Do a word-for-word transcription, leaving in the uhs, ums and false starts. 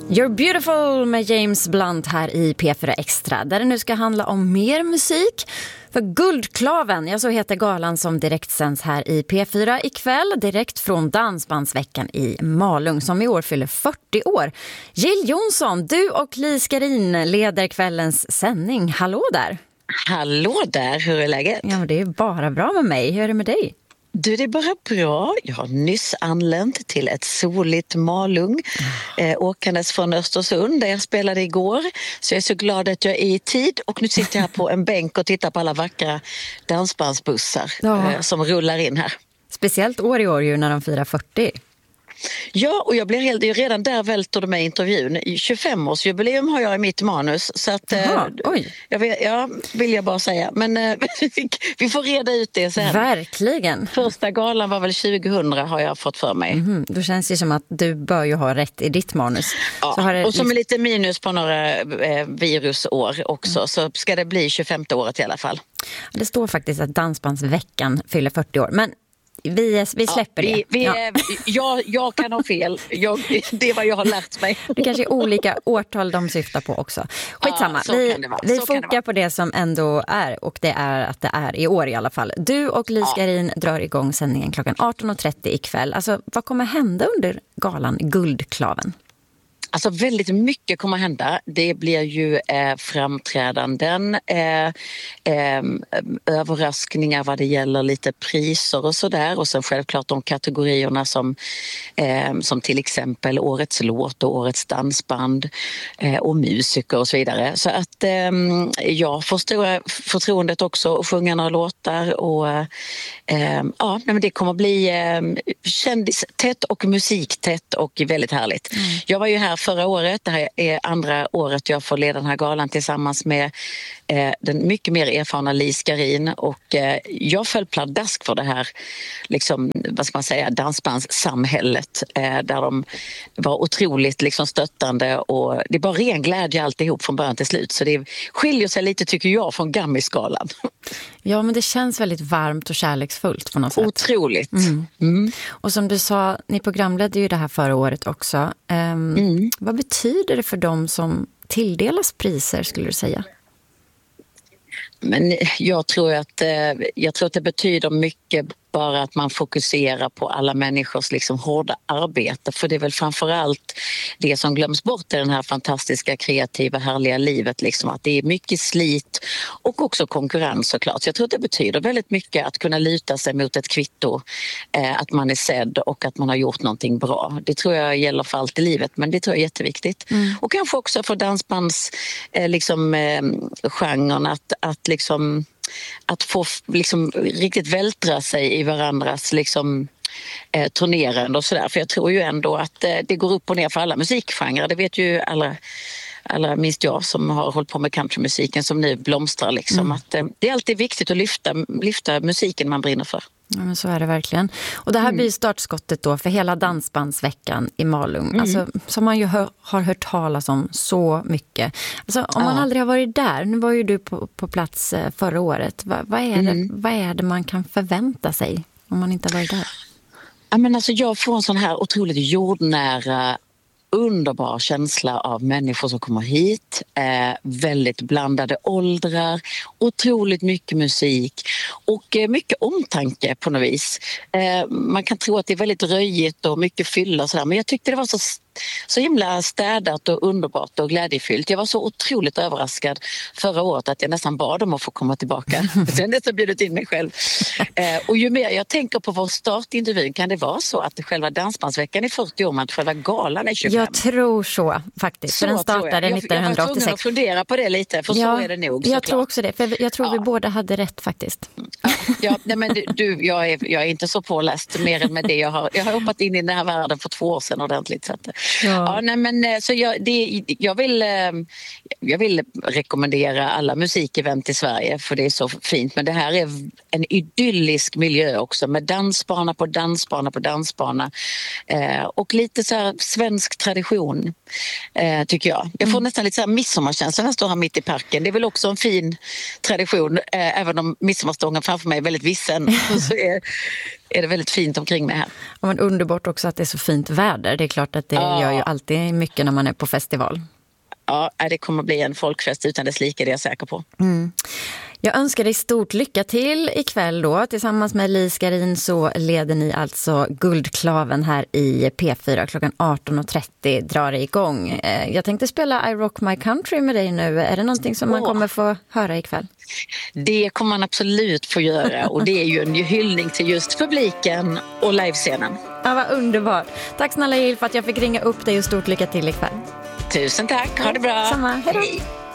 You're beautiful med James Blunt här i P fyra Extra, där det nu ska handla om mer musik. För Guldklaven, ja så heter galan som direkt sänds här i P fyra ikväll, direkt från Dansbandsveckan i Malung som i år fyller fyrtio år. Jill Johnson, du och Li Skarin leder kvällens sändning. Hallå där! Hallå där, hur är läget? Ja, men det är bara bra med mig. Hur är det med dig? Du, det är bara bra. Jag har nyss anlänt till ett soligt Malung, eh, åkandes från Östersund där jag spelade igår. Så jag är så glad att jag är i tid och nu sitter jag här på en bänk och tittar på alla vackra dansbandsbussar ja. eh, som rullar in här. Speciellt år i år ju när de firar fyrtio. Ja, och jag blir helt, redan där välter de med intervjun. tjugofemårsjubileum har jag i mitt manus. Så att, Jaha, eh, oj. Jag vill, ja, vill jag bara säga. Men eh, vi får reda ut det sen. Verkligen. Första galan var väl tjugohundra har jag fått för mig. Mm, då känns det som att du bör ju ha rätt i ditt manus. Ja, så har det... och som är lite minus på några eh, virusår också, mm. så ska det bli tjugofemte året i alla fall. Det står faktiskt att Dansbandsveckan fyller fyrtio år, men vi, vi släpper ja, vi, det. Vi, ja. jag, jag kan ha fel, jag, det är vad jag har lärt mig. Det kanske är olika årtal de syftar på också. Skitsamma, ja, vi, vi så fokar på det som ändå är, och det är att det är i år i alla fall. Du och Li Skarin ja. drar igång sändningen klockan arton och trettio ikväll. Alltså, vad kommer hända under galan Guldklaven? Alltså väldigt mycket kommer hända. Det blir ju eh, framträdanden, eh, eh, överraskningar vad det gäller lite priser och sådär. Och sen självklart de kategorierna som, eh, som till exempel årets låt och årets dansband eh, och musiker och så vidare. Så att eh, jag får stora förtroendet också att sjunga några låtar. Och eh, ja, men det kommer bli eh, kändistätt och musiktätt och väldigt härligt. Mm. Jag var ju här förra året, det här är andra året jag får leda den här galan tillsammans med eh, den mycket mer erfarna Li Skarin, och eh, jag föll pladask för det här liksom, vad ska man säga, dansbandssamhället eh, där de var otroligt liksom, stöttande, och det är bara ren glädje alltihop från början till slut, så det skiljer sig lite tycker jag från Gammisgalan. Ja, men det känns väldigt varmt och kärleksfullt på något sätt. Otroligt. Mm. Mm. Och som du sa, ni programledde ju det här förra året också. Um, mm. Vad betyder det för dem som tilldelas priser, skulle du säga? Men jag tror att, jag tror att det betyder mycket bara att man fokuserar på alla människors liksom hårda arbete, för det är väl framförallt det som glöms bort i den här fantastiska, kreativa, härliga livet, liksom, att det är mycket slit och också konkurrens såklart. Så jag tror att det betyder väldigt mycket att kunna luta sig mot ett kvitto, eh, att man är sedd och att man har gjort någonting bra. Det tror jag gäller för allt i livet, men det tror jag är jätteviktigt. Mm. Och kanske också för dansbands eh, liksom, eh, genren att, att liksom att få liksom riktigt vältra sig i varandras liksom, eh, turnerande och sådär. För jag tror ju ändå att eh, det går upp och ner för alla musikgenrer. Det vet ju alla, alla minst jag som har hållit på med countrymusiken som nu blomstrar. Liksom. Mm. Att, eh, det är alltid viktigt att lyfta, lyfta musiken man brinner för. Ja, men så är det verkligen. Och det här mm. blir startskottet då för hela Dansbandsveckan i Malung. Mm. Alltså, som man ju hör, har hört talas om så mycket. Alltså, om man ja. aldrig har varit där, nu var ju du på, på plats förra året. Va, vad, är mm. det, vad är det man kan förvänta sig om man inte har varit där? Ja, men alltså, jag får en sån här otroligt jordnära, underbar känsla av människor som kommer hit, eh, väldigt blandade åldrar, otroligt mycket musik och eh, mycket omtanke på något vis. Eh, man kan tro att det är väldigt röjigt och mycket fylla och sådär, men jag tyckte det var så så himla städat och underbart och glädjefyllt. Jag var så otroligt överraskad förra året att jag nästan bad om att få komma tillbaka. Sen nästan bjudit in mig själv. Eh, och ju mer jag tänker på vår startintervju, kan det vara så att själva Dansbandsveckan är fyrtio år men att själva galan är tjugofem? Jag tror så faktiskt. Så för den startade jag. nittonhundraåttiosex. Jag var tvungen att fundera på det lite, för ja, så är det nog. Jag klart. tror också det, för jag tror ja. vi båda hade rätt faktiskt. Ja, ja nej, men du, jag är, jag är inte så påläst mer än med det. Jag har, jag har hoppat in i den här världen för två år sedan ordentligt. Så att, ja. Ja, nej, men, så jag, det, jag, vill, jag vill rekommendera alla musikevent i Sverige för det är så fint. Men det här är en idyllisk miljö också med dansbana på dansbana på dansbana. Eh, och lite så här svensk tradition eh, tycker jag. Jag får mm. nästan lite så här midsommarkänsla när jag står här mitt i parken. Det är väl också en fin tradition, eh, även om midsommarstången framför mig är väldigt vissen. så är, är det väldigt fint omkring mig här. Ja, men underbart också att det är så fint väder. Det är klart att det ja. gör ju alltid mycket när man är på festival. Ja, det kommer bli en folkfest utan dess like, det är jag säker på. Mm. Jag önskar dig stort lycka till ikväll då. Tillsammans med Li Skarin så leder ni alltså Guldklaven här i P fyra klockan arton och trettio drar det igång. Jag tänkte spela I Rock My Country med dig nu. Är det någonting som man kommer få höra ikväll? Det kommer man absolut få göra och det är ju en hyllning till just publiken och livescenen. Ja, vad underbart. Tack snälla Jill för att jag fick ringa upp dig och stort lycka till ikväll. Tusen tack, ha det bra. Samma, hej då. Hej.